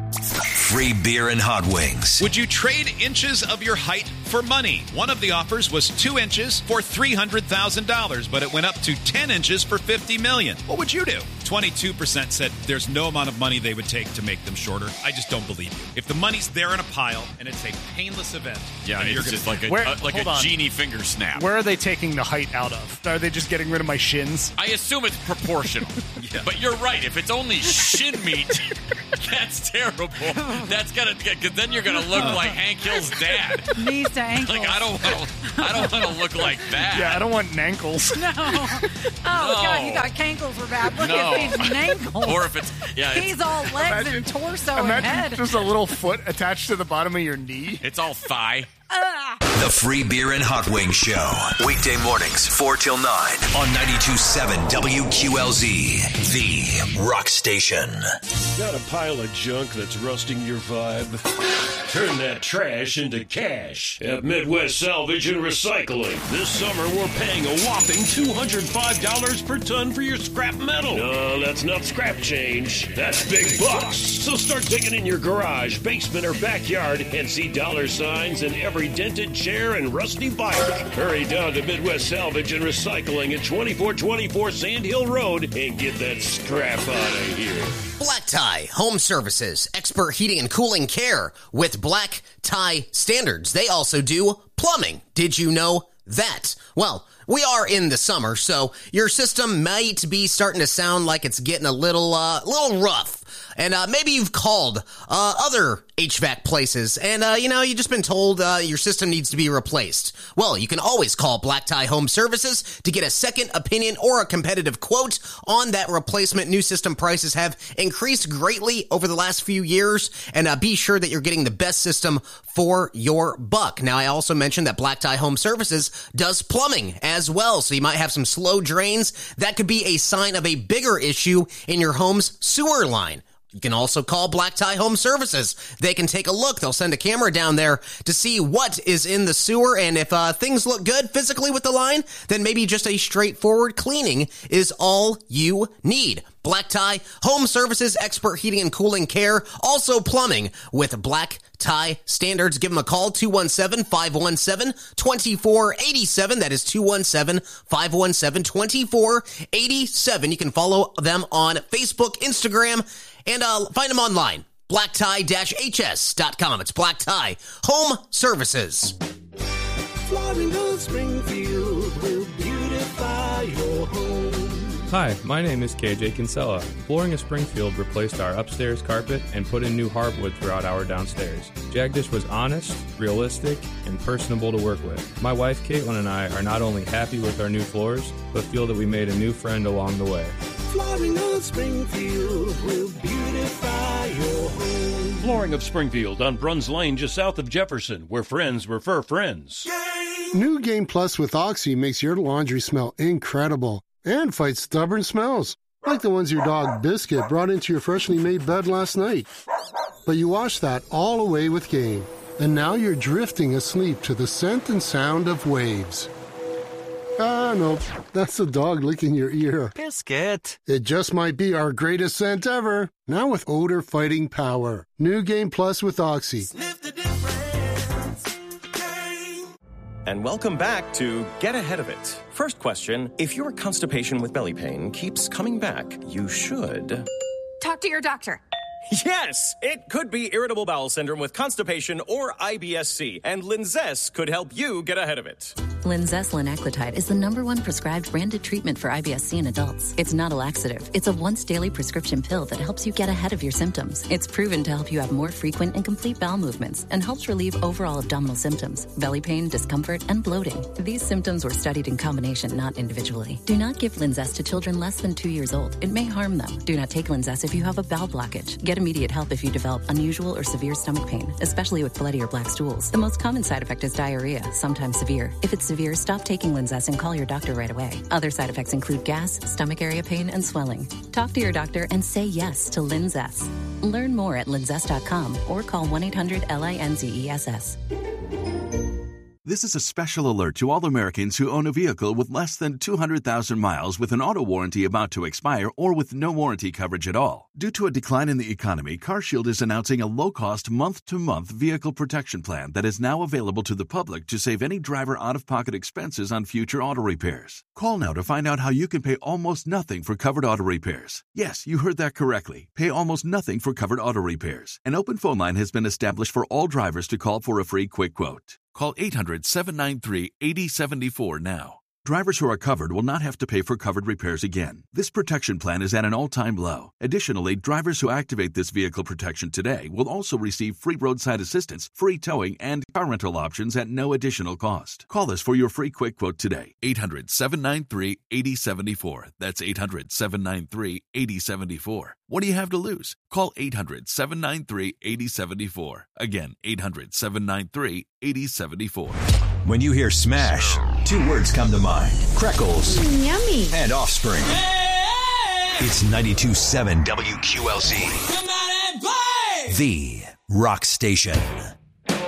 Free beer and hot wings. Would you trade inches of your height for money? One of the offers was 2 inches for $300,000, but it went up to 10 inches for $50 million. What would you do? 22% said there's no amount of money they would take to make them shorter. I just don't believe you. If the money's there in a pile and it's a painless event, yeah, you're it's just gonna, like a genie finger snap. Where are they taking the height out of? Are they just getting rid of my shins? I assume it's proportional. Yeah. But you're right. If it's only shin meat, that's terrible. That's gonna, because then you're gonna look like Hank Hill's dad. Knees to ankles. Like I don't want to look like that. Yeah, I don't want ankles. No. God, you thought cankles were bad. Look at these ankles. Or if it's he's all legs and torso and head. Just a little foot attached to the bottom of your knee. It's all thigh. The Free Beer and Hot Wings Show. Weekday mornings, 4 till 9 on 92.7 WQLZ, the rock station. Got a pile of junk that's rusting your vibe? Turn that trash into cash at Midwest Salvage and Recycling. This summer, we're paying a whopping $205 per ton for your scrap metal. No, that's not scrap change. That's big bucks. So start digging in your garage, basement, or backyard and see dollar signs in every dented chair and rusty bike. Hurry down to Midwest Salvage and Recycling at 2424 Sand Hill Road and get that scrap out of here. Black Tie Home Services, expert heating and cooling care with Black Tie Standards. They also do plumbing. Did you know that? Well, we are in the summer, so your system might be starting to sound like it's getting a little rough. And maybe you've called other HVAC places and, you've just been told your system needs to be replaced. Well, you can always call Black Tie Home Services to get a second opinion or a competitive quote on that replacement. New system prices have increased greatly over the last few years, and be sure that you're getting the best system for your buck. Now, I also mentioned that Black Tie Home Services does plumbing as well, so you might have some slow drains. That could be a sign of a bigger issue in your home's sewer line. You can also call Black Tie Home Services. They can take a look. They'll send a camera down there to see what is in the sewer, and if things look good physically with the line, then maybe just a straightforward cleaning is all you need. Black Tie Home Services, expert heating and cooling care, also plumbing with Black Tie Standards. Give them a call, 217-517-2487. That is 217-517-2487. You can follow them on Facebook, Instagram, and find them online, blacktie-hs.com. It's Black Tie Home Services. Flooring of Springfield will beautify your home. Hi, my name is KJ Kinsella. Flooring of Springfield replaced our upstairs carpet and put in new hardwood throughout our downstairs. Jagdish was honest, realistic, and personable to work with. My wife Caitlin and I are not only happy with our new floors, but feel that we made a new friend along the way. Flooring of Springfield will beautify your home. Flooring of Springfield on Bruns Lane, just south of Jefferson, where friends refer friends. New Game Plus with Oxy makes your laundry smell incredible and fights stubborn smells, like the ones your dog Biscuit brought into your freshly made bed last night. But you washed that all away with Game, and now you're drifting asleep to the scent and sound of waves. Ah, no, that's the dog licking your ear. Biscuit. It just might be our greatest scent ever, now with odor-fighting power. New Game Plus with Oxy. Sniff the difference. Game. And welcome back to Get Ahead of It. First question, if your constipation with belly pain keeps coming back, you should... Talk to your doctor. Yes! It could be irritable bowel syndrome with constipation or IBS-C, and Linzess could help you get ahead of it. Linzess linaclotide is the #1 prescribed branded treatment for IBS-C in adults. It's not a laxative. It's a once-daily prescription pill that helps you get ahead of your symptoms. It's proven to help you have more frequent and complete bowel movements and helps relieve overall abdominal symptoms, belly pain, discomfort, and bloating. These symptoms were studied in combination, not individually. Do not give Linzess to children less than 2 years old. It may harm them. Do not take Linzess if you have a bowel blockage. Get immediate help if you develop unusual or severe stomach pain, especially with bloody or black stools. The most common side effect is diarrhea, sometimes severe. If it's severe, stop taking Linzess and call your doctor right away. Other side effects include gas, stomach area pain, and swelling. Talk to your doctor and say yes to Linzess. Learn more at linzess.com or call 1-800-LINZESS. This is a special alert to all Americans who own a vehicle with less than 200,000 miles with an auto warranty about to expire or with no warranty coverage at all. Due to a decline in the economy, CarShield is announcing a low-cost month-to-month vehicle protection plan that is now available to the public to save any driver out-of-pocket expenses on future auto repairs. Call now to find out how you can pay almost nothing for covered auto repairs. Yes, you heard that correctly. Pay almost nothing for covered auto repairs. An open phone line has been established for all drivers to call for a free quick quote. Call 800-793-8074 now. Drivers who are covered will not have to pay for covered repairs again. This protection plan is at an all-time low. Additionally, drivers who activate this vehicle protection today will also receive free roadside assistance, free towing, and car rental options at no additional cost. Call us for your free quick quote today. 800-793-8074. That's 800-793-8074. What do you have to lose? Call 800-793-8074. Again, 800-793-8074. When you hear Smash, two words come to mind. Crackles. Yummy. And Offspring. It's 92.7 WQLZ. Come on and play! The Rock Station.